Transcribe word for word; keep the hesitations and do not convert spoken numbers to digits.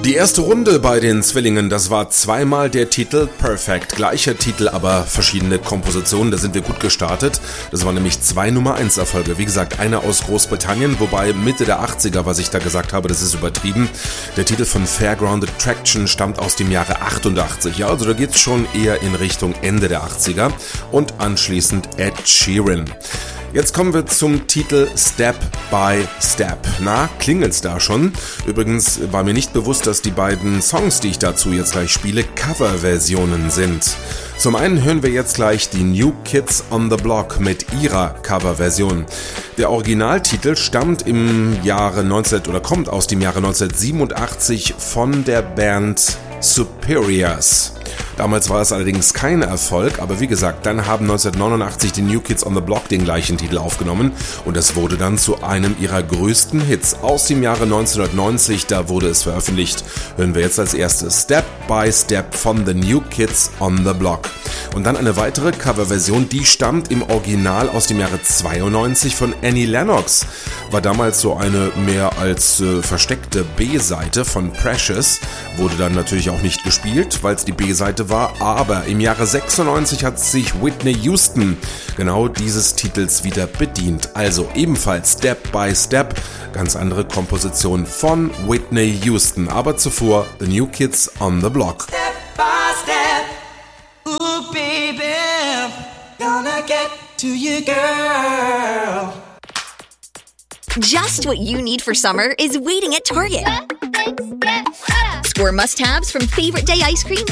Die erste Runde bei den Zwillingen, das war zweimal der Titel Perfect. Gleicher Titel, aber verschiedene Kompositionen, da sind wir gut gestartet. Das waren nämlich zwei Nummer eins Erfolge. Wie gesagt, einer aus Großbritannien, wobei Mitte der achtziger, was ich da gesagt habe, das ist übertrieben. Der Titel von Fairground Attraction stammt aus dem Jahre achtundachtzig. Ja, also da geht's schon eher in Richtung Ende der achtziger. Und anschließend Ed Sheeran. Jetzt kommen wir zum Titel Step by Step. Na, klingelt's da schon? Übrigens war mir nicht bewusst, dass die beiden Songs, die ich dazu jetzt gleich spiele, Coverversionen sind. Zum einen hören wir jetzt gleich die New Kids on the Block mit ihrer Coverversion. Der Originaltitel stammt im Jahre neunzehn oder kommt aus dem Jahre neunzehnhundertsiebenundachtzig von der Band Superiors. Damals war es allerdings kein Erfolg, aber wie gesagt, dann haben neunzehnhundertneunundachtzig die New Kids on the Block den gleichen Titel aufgenommen und es wurde dann zu einem ihrer größten Hits aus dem Jahre neunzehnhundertneunzig, da wurde es veröffentlicht. Hören wir jetzt als erstes Step by Step von The New Kids on the Block. Und dann eine weitere Coverversion, die stammt im Original aus dem Jahre zweiundneunzig von Annie Lennox. War damals so eine mehr als äh, versteckte B-Seite von Precious, wurde dann natürlich auch nicht gespielt, weil es die B-Seite war, aber im Jahre sechsundneunzig hat sich Whitney Houston genau dieses Titels wieder bedient. Also ebenfalls Step by Step, ganz andere Komposition von Whitney Houston, aber zuvor The New Kids on the Block. Step by step, ooh baby, gonna get to you girl. Just what you need for summer is waiting at Target. Score must-haves from Favorite Day ice cream